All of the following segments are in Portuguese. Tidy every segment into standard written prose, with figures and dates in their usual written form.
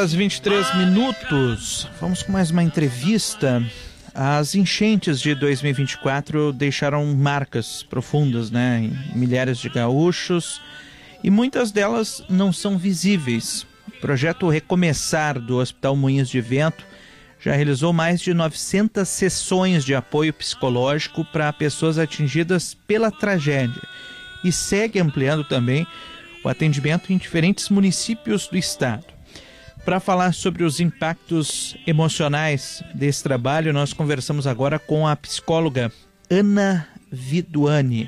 Às 23 minutos, vamos com mais uma entrevista. As enchentes de 2024 deixaram marcas profundas, em milhares de gaúchos, e muitas delas não são visíveis. O projeto Recomeçar do Hospital Moinhos de Vento já realizou mais de 900 sessões de apoio psicológico para pessoas atingidas pela tragédia e segue ampliando também o atendimento em diferentes municípios do estado. Para falar sobre os impactos emocionais desse trabalho, nós conversamos agora com a psicóloga Ana Viduani.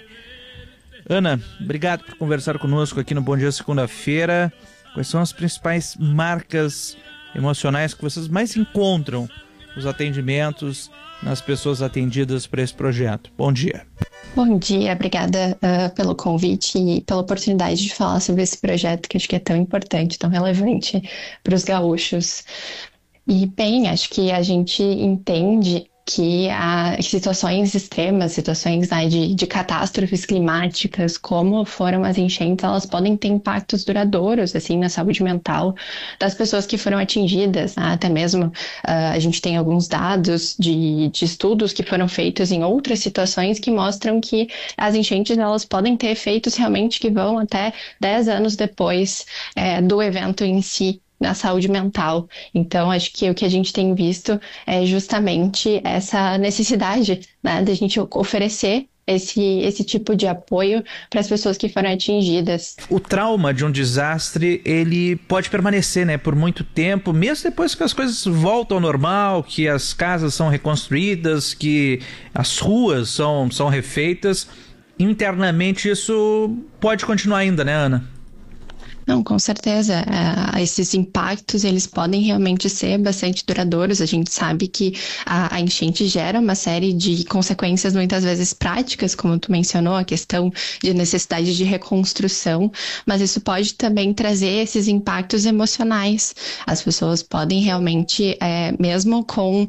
Ana, obrigado por conversar conosco aqui no Bom Dia Segunda-feira. Quais são as principais marcas emocionais que vocês mais encontram nos atendimentos, nas pessoas atendidas por esse projeto? Bom dia. Bom dia, obrigada pelo convite e pela oportunidade de falar sobre esse projeto que acho que é tão importante, tão relevante para os gaúchos. E bem, acho que a gente entende que situações extremas, situações de catástrofes climáticas, como foram as enchentes, elas podem ter impactos duradouros, assim, na saúde mental das pessoas que foram atingidas, até mesmo a gente tem alguns dados de estudos que foram feitos em outras situações que mostram que as enchentes, elas podem ter efeitos realmente que vão até 10 anos depois do evento em si, na saúde mental. Então, acho que o que a gente tem visto é justamente essa necessidade, da gente oferecer esse tipo de apoio para as pessoas que foram atingidas. O trauma de um desastre, ele pode permanecer, por muito tempo, mesmo depois que as coisas voltam ao normal, que as casas são reconstruídas, que as ruas são refeitas. Internamente isso pode continuar ainda, né, Ana? Não, com certeza. Esses impactos, eles podem realmente ser bastante duradouros. A gente sabe que a enchente gera uma série de consequências, muitas vezes práticas, como tu mencionou, a questão de necessidade de reconstrução, mas isso pode também trazer esses impactos emocionais. As pessoas podem realmente, mesmo com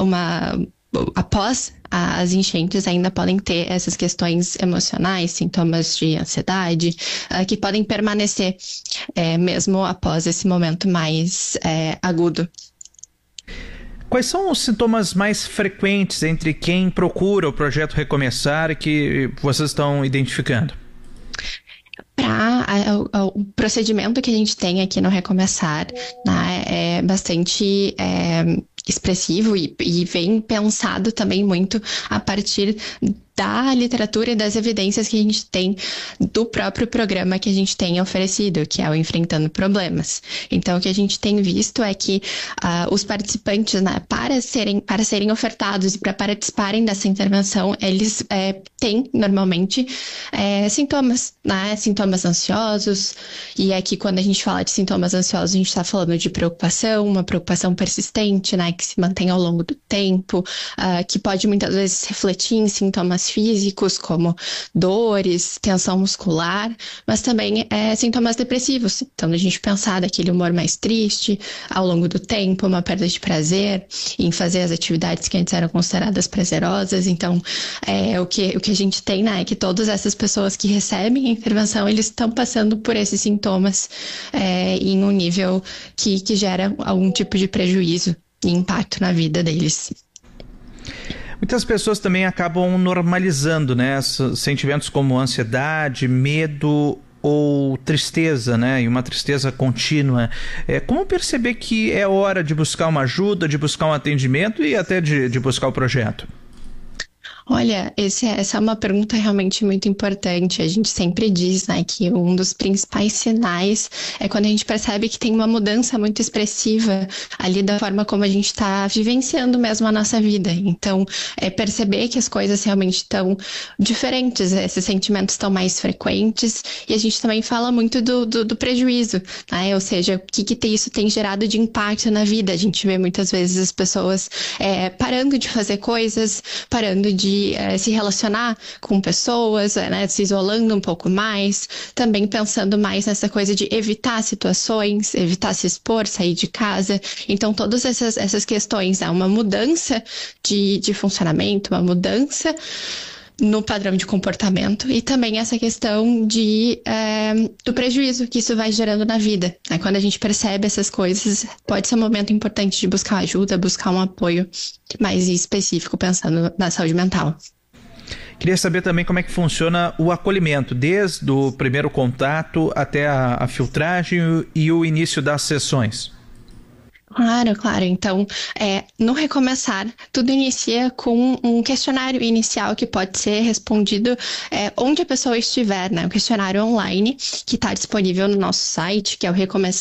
após as enchentes, ainda podem ter essas questões emocionais, sintomas de ansiedade, que podem permanecer mesmo após esse momento mais agudo. Quais são os sintomas mais frequentes entre quem procura o projeto Recomeçar e que vocês estão identificando? O procedimento que a gente tem aqui no Recomeçar, é bastante expressivo e vem pensado também muito a partir da literatura e das evidências que a gente tem do próprio programa que a gente tem oferecido, que é o Enfrentando Problemas. Então, o que a gente tem visto é que os participantes, para serem ofertados e para participarem dessa intervenção, eles têm, normalmente, sintomas, sintomas ansiosos, e aqui quando a gente fala de sintomas ansiosos, a gente está falando de preocupação, uma preocupação persistente, que se mantém ao longo do tempo, que pode muitas vezes refletir em sintomas físicos, como dores, tensão muscular, mas também sintomas depressivos. Então, a gente pensar daquele humor mais triste, ao longo do tempo, uma perda de prazer em fazer as atividades que antes eram consideradas prazerosas. Então, o que a gente tem, é que todas essas pessoas que recebem a intervenção, eles estão passando por esses sintomas em um nível que gera algum tipo de prejuízo e impacto na vida deles. Muitas pessoas também acabam normalizando, sentimentos como ansiedade, medo ou tristeza, e uma tristeza contínua. Como perceber que é hora de buscar uma ajuda, de buscar um atendimento e até de buscar o projeto? Olha, essa é uma pergunta realmente muito importante. A gente sempre diz, que um dos principais sinais é quando a gente percebe que tem uma mudança muito expressiva ali da forma como a gente está vivenciando mesmo a nossa vida. Então, perceber que as coisas realmente estão diferentes, esses sentimentos estão mais frequentes, e a gente também fala muito do prejuízo, ou seja, o que isso tem gerado de impacto na vida. A gente vê muitas vezes as pessoas parando de fazer coisas, parando de se relacionar com pessoas, se isolando um pouco mais, também pensando mais nessa coisa de evitar situações, evitar se expor, sair de casa. Então, todas essas questões, uma mudança de funcionamento, uma mudança no padrão de comportamento e também essa questão do prejuízo que isso vai gerando na vida, né? Quando a gente percebe essas coisas, pode ser um momento importante de buscar ajuda, buscar um apoio mais específico, pensando na saúde mental. Queria saber também como é que funciona o acolhimento, desde o primeiro contato até a filtragem e o início das sessões. Claro. Então, no Recomeçar, tudo inicia com um questionário inicial que pode ser respondido onde a pessoa estiver, né? Um questionário online que está disponível no nosso site, que é o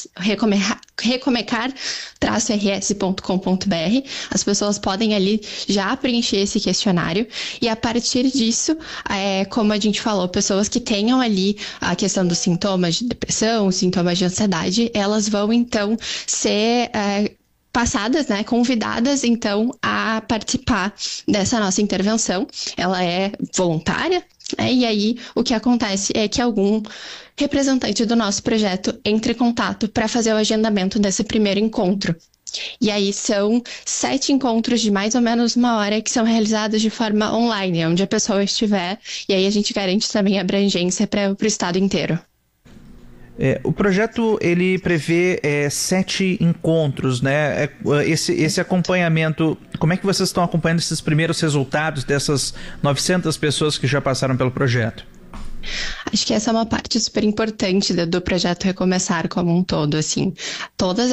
recomecar-rs.com.br. As pessoas podem ali já preencher esse questionário e a partir disso, como a gente falou, pessoas que tenham ali a questão dos sintomas de depressão, sintomas de ansiedade, elas vão então ser passadas, né, convidadas então a participar dessa nossa intervenção. Ela é voluntária, né, e aí o que acontece é que algum representante do nosso projeto entre em contato para fazer o agendamento desse primeiro encontro. E aí são 7 encontros de mais ou menos 1 hora que são realizados de forma online, onde a pessoa estiver, e aí a gente garante também abrangência para o estado inteiro. O projeto ele prevê 7 encontros, né? Esse acompanhamento, como é que vocês estão acompanhando esses primeiros resultados dessas 900 pessoas que já passaram pelo projeto? Acho que essa é uma parte super importante do projeto Recomeçar como um todo, assim. Todas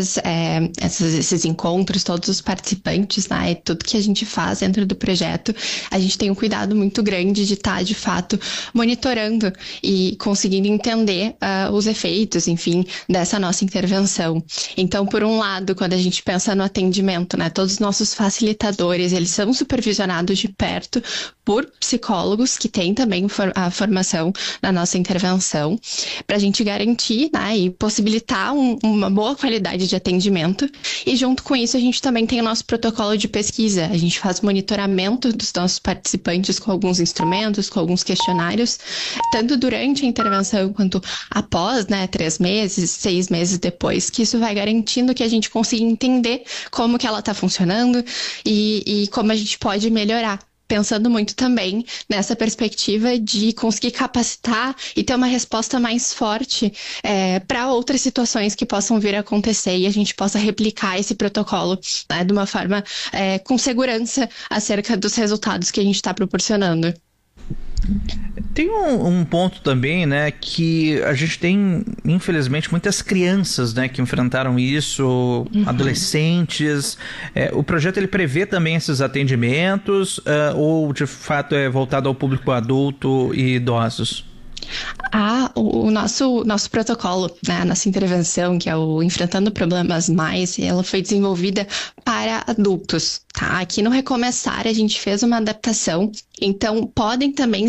esses encontros, todos os participantes, né, tudo que a gente faz dentro do projeto, a gente tem um cuidado muito grande de estar, de fato, monitorando e conseguindo entender os efeitos, enfim, dessa nossa intervenção. Então, por um lado, quando a gente pensa no atendimento, né, todos os nossos facilitadores, eles são supervisionados de perto por psicólogos que têm também a formação na nossa intervenção, para a gente garantir, né, e possibilitar uma boa qualidade de atendimento. E junto com isso a gente também tem o nosso protocolo de pesquisa. A gente faz monitoramento dos nossos participantes com alguns instrumentos, com alguns questionários, tanto durante a intervenção quanto após, né, 3 meses, 6 meses depois, que isso vai garantindo que a gente consiga entender como que ela está funcionando e como a gente pode melhorar. Pensando muito também nessa perspectiva de conseguir capacitar e ter uma resposta mais forte para outras situações que possam vir a acontecer e a gente possa replicar esse protocolo, né, de uma forma com segurança acerca dos resultados que a gente está proporcionando. Tem um ponto também, né, que a gente tem, infelizmente, muitas crianças, né, que enfrentaram isso, adolescentes. O projeto ele prevê também esses atendimentos ou, de fato, é voltado ao público adulto e idosos? O nosso protocolo, né, a nossa intervenção, que é o Enfrentando Problemas Mais, ela foi desenvolvida para adultos, tá? Aqui no Recomeçar a gente fez uma adaptação, então podem também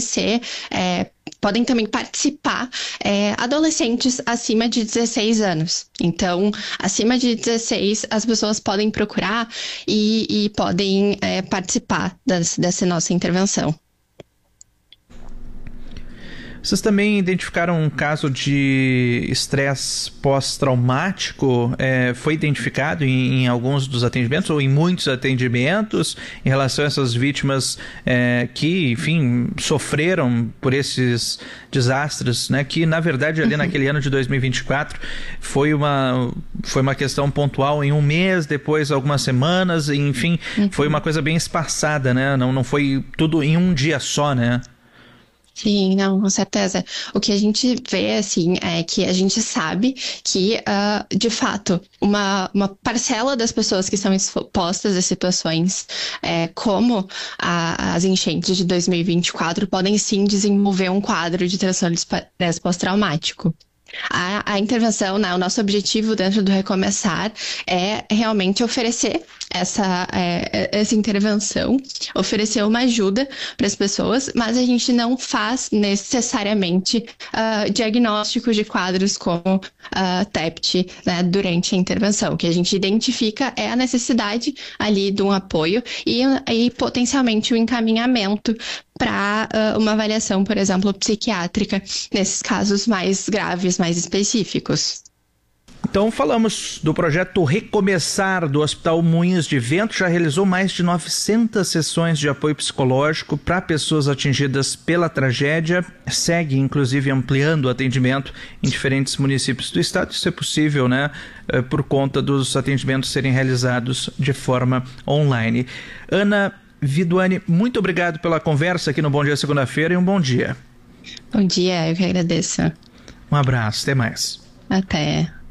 participar adolescentes acima de 16 anos. Então, acima de 16, as pessoas podem procurar e podem participar dessa nossa intervenção. Vocês também identificaram um caso de estresse pós-traumático? Foi identificado em alguns dos atendimentos ou em muitos atendimentos em relação a essas vítimas que, enfim, sofreram por esses desastres, né? Que, na verdade, ali naquele ano de 2024 foi uma questão pontual em um mês, depois algumas semanas, enfim, foi uma coisa bem espaçada, né? Não foi tudo em um dia só, né? Sim, não, com certeza. O que a gente vê, assim, é que a gente sabe que, de fato, uma parcela das pessoas que são expostas a situações como as enchentes de 2024 podem sim desenvolver um quadro de transtorno de estresse pós-traumático. A intervenção, né, o nosso objetivo dentro do Recomeçar é realmente oferecer essa intervenção, oferecer uma ajuda para as pessoas, mas a gente não faz necessariamente diagnósticos de quadros como TEPT, né, durante a intervenção. O que a gente identifica é a necessidade ali de um apoio e potencialmente o encaminhamento para uma avaliação, por exemplo, psiquiátrica, nesses casos mais graves, mais específicos. Então falamos do projeto Recomeçar do Hospital Moinhos de Vento. Já realizou mais de 900 sessões de apoio psicológico para pessoas atingidas pela tragédia. Segue, inclusive, ampliando o atendimento em diferentes municípios do estado. Isso é possível, né? Por conta dos atendimentos serem realizados de forma online. Ana Viduani, muito obrigado pela conversa aqui no Bom Dia Segunda-feira e um bom dia. Bom dia, eu que agradeço. Um abraço, até mais. Até.